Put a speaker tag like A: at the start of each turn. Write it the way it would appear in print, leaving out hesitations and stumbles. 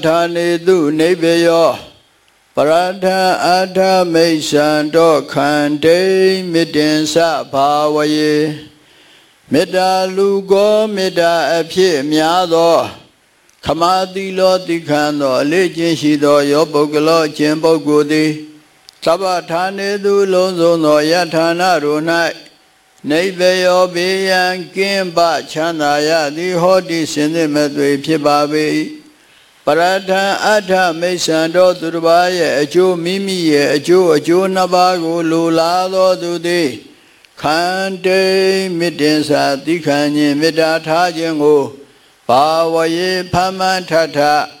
A: ထာနေတုနိဗ္ဗယောပရထံအထမိစ္ဆန္တောခန္တေမေတ္တင်္စဘာဝယေမေတ္တာလူကောမေတ္တာအဖြစ်များသောခမာတိလောတိခံသောအလေးချင်းရှိသောယောပုဂ္ဂလောအချင်းပုဂ္ဂိုလ်သည်သဗ္ဗဌာနေသူလုံးစုံသောယထာဏတို့၌နိဗ္ဗယောဘေးရန်ကင်းပချမ်းသာရသည်ဟောတိစင်စစ်မဲ့သွေဖြစ်ပါပေ၏ပရထံအထမိစ္ဆန္တောသူတစ်ပါးရဲ့အကျိုးမိမိရဲ့အကျိုးနှစ်ပါးကိုလိုလားသောသူသည်ခန္တေမေတ္တင်္စတိခံခြင်းမေတ္တာထားခြင်းကိုဘာဝယေဖမ္မထထ